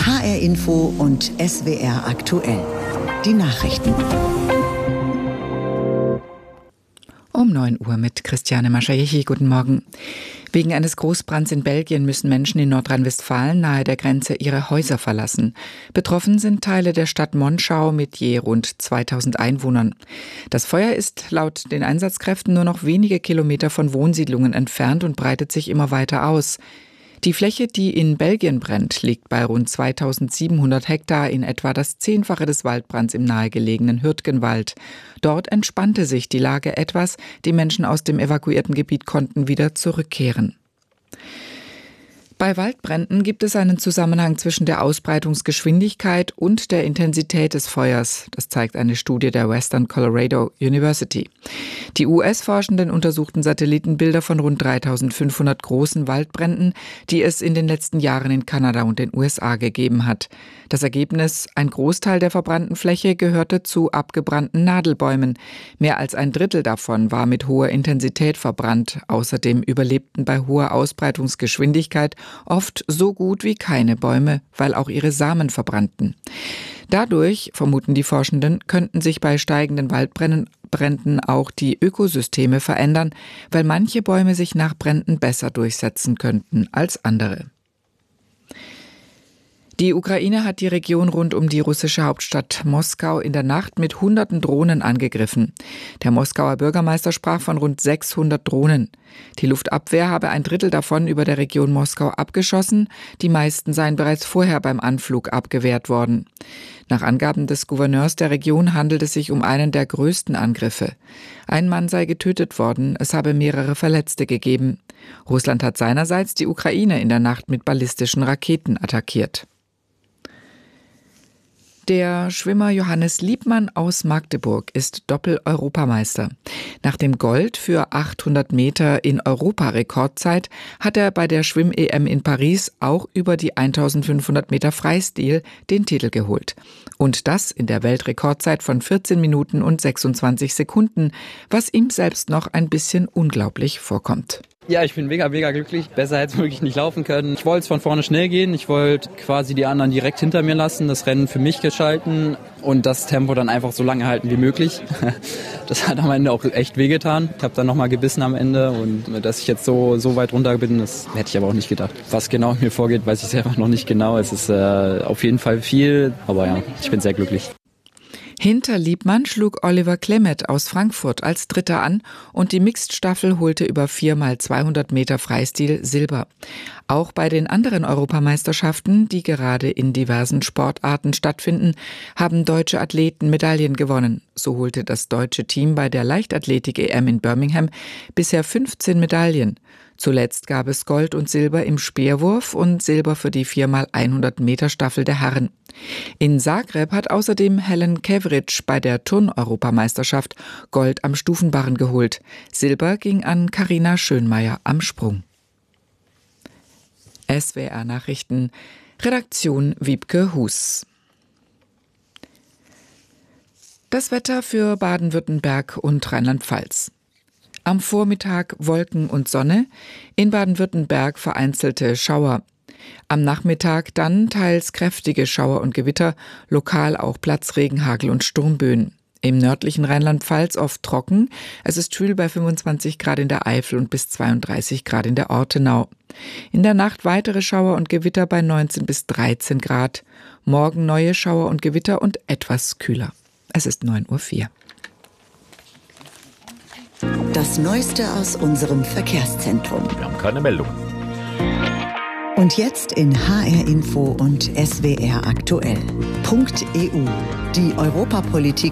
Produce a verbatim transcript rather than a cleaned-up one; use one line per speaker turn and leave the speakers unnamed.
H R Info und S W R aktuell. Die Nachrichten.
Um neun Uhr mit Christiane Maschajechi. Guten Morgen. Wegen eines Großbrands in Belgien müssen Menschen in Nordrhein-Westfalen nahe der Grenze ihre Häuser verlassen. Betroffen sind Teile der Stadt Monschau mit je rund zweitausend Einwohnern. Das Feuer ist laut den Einsatzkräften nur noch wenige Kilometer von Wohnsiedlungen entfernt und breitet sich immer weiter aus. Die Fläche, die in Belgien brennt, liegt bei rund zweitausendsiebenhundert Hektar, in etwa das Zehnfache des Waldbrands im nahegelegenen Hürtgenwald. Dort entspannte sich die Lage etwas, die Menschen aus dem evakuierten Gebiet konnten wieder zurückkehren. Bei Waldbränden gibt es einen Zusammenhang zwischen der Ausbreitungsgeschwindigkeit und der Intensität des Feuers. Das zeigt eine Studie der Western Colorado University. Die U S-Forschenden untersuchten Satellitenbilder von rund dreitausendfünfhundert großen Waldbränden, die es in den letzten Jahren in Kanada und den U S A gegeben hat. Das Ergebnis: Ein Großteil der verbrannten Fläche gehörte zu abgebrannten Nadelbäumen. Mehr als ein Drittel davon war mit hoher Intensität verbrannt. Außerdem überlebten bei hoher Ausbreitungsgeschwindigkeit oft so gut wie keine Bäume, weil auch ihre Samen verbrannten. Dadurch, vermuten die Forschenden, könnten sich bei steigenden Waldbränden auch die Ökosysteme verändern, weil manche Bäume sich nach Bränden besser durchsetzen könnten als andere. Die Ukraine hat die Region rund um die russische Hauptstadt Moskau in der Nacht mit hunderten Drohnen angegriffen. Der Moskauer Bürgermeister sprach von rund sechshundert Drohnen. Die Luftabwehr habe ein Drittel davon über der Region Moskau abgeschossen. Die meisten seien bereits vorher beim Anflug abgewehrt worden. Nach Angaben des Gouverneurs der Region handelt es sich um einen der größten Angriffe. Ein Mann sei getötet worden, es habe mehrere Verletzte gegeben. Russland hat seinerseits die Ukraine in der Nacht mit ballistischen Raketen attackiert. Der Schwimmer Johannes Liebmann aus Magdeburg ist Doppel-Europameister. Nach dem Gold für achthundert Meter in Europarekordzeit hat er bei der Schwimm-E M in Paris auch über die eintausendfünfhundert Meter Freistil den Titel geholt. Und das in der Weltrekordzeit von vierzehn Minuten und sechsundzwanzig Sekunden, was ihm selbst noch ein bisschen unglaublich vorkommt.
Ja, ich bin mega, mega glücklich. Besser hätte es wirklich nicht laufen können. Ich wollte von vorne schnell gehen. Ich wollte quasi die anderen direkt hinter mir lassen, das Rennen für mich geschalten und das Tempo dann einfach so lange halten wie möglich. Das hat am Ende auch echt wehgetan. Ich habe dann nochmal gebissen am Ende und dass ich jetzt so, so weit runter bin, das hätte ich aber auch nicht gedacht. Was genau in mir vorgeht, weiß ich selber noch nicht genau. Es ist äh, auf jeden Fall viel, aber ja, ich bin sehr glücklich.
Hinter Liebmann schlug Oliver Klemet aus Frankfurt als Dritter an und die Mixed-Staffel holte über vier mal zweihundert Meter Freistil Silber. Auch bei den anderen Europameisterschaften, die gerade in diversen Sportarten stattfinden, haben deutsche Athleten Medaillen gewonnen. So holte das deutsche Team bei der Leichtathletik-E M in Birmingham bisher fünfzehn Medaillen. Zuletzt gab es Gold und Silber im Speerwurf und Silber für die vier mal hundert Meter Staffel der Herren. In Zagreb hat außerdem Helen Kevric bei der Turn-Europameisterschaft Gold am Stufenbarren geholt. Silber ging an Carina Schönmeier am Sprung. S W R Nachrichten, Redaktion Wiebke Hus. Das Wetter für Baden-Württemberg und Rheinland-Pfalz. Am Vormittag Wolken und Sonne, in Baden-Württemberg vereinzelte Schauer. Am Nachmittag dann teils kräftige Schauer und Gewitter, lokal auch Platzregen, Hagel und Sturmböen. Im nördlichen Rheinland-Pfalz oft trocken. Es ist schwül bei fünfundzwanzig Grad in der Eifel und bis zweiunddreißig Grad in der Ortenau. In der Nacht weitere Schauer und Gewitter bei neunzehn bis dreizehn Grad. Morgen neue Schauer und Gewitter und etwas kühler. Es ist neun Uhr vier.
Das Neueste aus unserem Verkehrszentrum.
Wir haben keine Meldungen.
Und jetzt in H R Info und S W R aktuell. Punkt E U. Die Europapolitik